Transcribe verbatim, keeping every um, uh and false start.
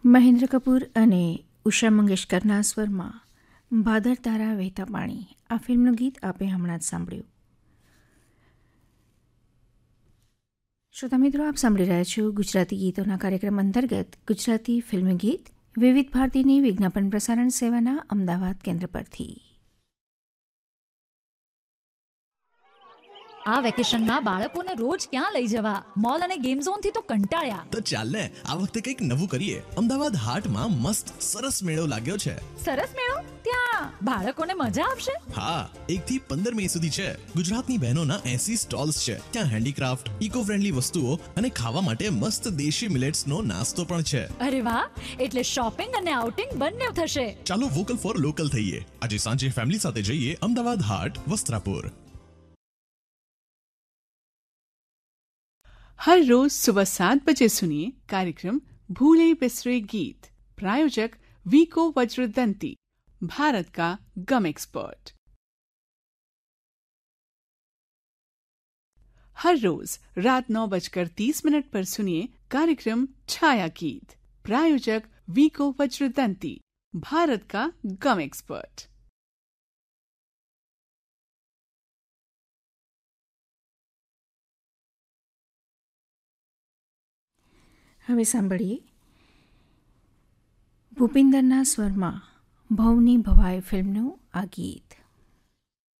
મહેન્દ્ર કપૂર અને ઉષા મંગેશકરના સ્વરમાં ભાદર તારા વહેતા પાણી આ ફિલ્મનું ગીત આપે હમણાં જ સાંભળ્યું. શ્રોતા મિત્રો, આપ સાંભળી રહ્યા છો ગુજરાતી ગીતોના કાર્યક્રમ અંતર્ગત ગુજરાતી ફિલ્મ ગીત વિવિધ ભારતીની વિજ્ઞાપન પ્રસારણ સેવાના અમદાવાદ કેન્દ્ર પરથી. આ વેકેશનમાં બાળકોને રોજ ક્યાં લઈ જવા? મોલ અને ગેમ ઝોન થી તો કંટાળ્યા. તો ચાલ ને આ વખતે કંઈક નવું કરીએ. અમદાવાદ હાટમાં મસ્ત સરસ મેળો લાગ્યો છે. સરસ મેળો? ત્યાં બાળકોને મજા આવશે? હા, એક થી પંદર મે સુધી છે. ગુજરાતની બહેનોના એસી સ્ટોલ્સ છે. ત્યાં હેન્ડીક્રાફ્ટ, ઇકો ફ્રેન્ડલી વસ્તુઓ અને ખાવા માટે મસ્ત દેશી મિલેટ્સનો નાસ્તો પણ છે. અરે વાહ, એટલે શોપિંગ અને આઉટિંગ બંને થશે. ચાલો વોકલ ફોર લોકલ થઈએ. આજે સાંજે ફેમિલી સાથે જઈએ અમદાવાદ હાટ, વસ્ત્રાપુર. हर रोज सुबह सात बजे सुनिए कार्यक्रम भूले बिसरे गीत. प्रायोजक वीको वज्रदंती, भारत का गम एक्सपर्ट. हर रोज रात नौ बजकर तीस मिनट पर सुनिए कार्यक्रम छाया गीत. प्रायोजक वीको वज्रदंती, भारत का गम एक्सपर्ट. હવે સાંભળીએ ભૂપિન્દરના સ્વરમાં ભવની ભવાઈ ફિલ્મનું આ ગીત.